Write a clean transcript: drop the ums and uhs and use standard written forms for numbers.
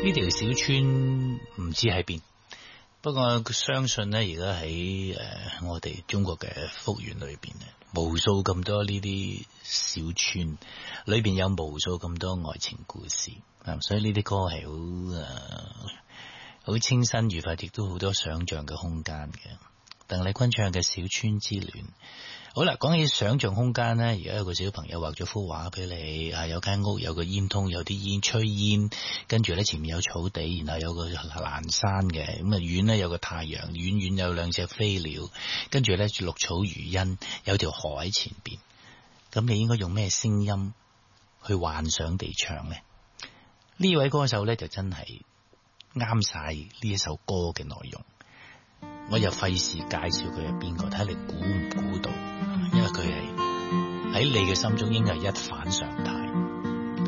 呢條小村唔知喺邊，不過相信呢，而家喺我哋中國嘅幅員裏邊咧，無數咁多呢啲小村，裏邊有無數咁多愛情故事，所以呢啲歌係好清新愉快，亦都好多想象嘅空間嘅。鄧麗君唱嘅《小村之戀》。好啦，講起想象空間呢，而家有個小朋友畫咗幅畫俾你，有間屋，有個煙通，有啲煙吹煙，跟住呢前面有草地，然後有個欄山嘅，咁啊遠呢有個太陽，遠遠有兩隻飛鳥，跟住呢綠草如茵，有條河喺前邊。咁你應該用咩聲音去幻想地唱呢？呢位歌手呢，就真係啱晒呢一首歌嘅內容。我又費事介紹佢係邊個，睇你估唔估到？因為佢係喺你嘅心中應該係一反常態。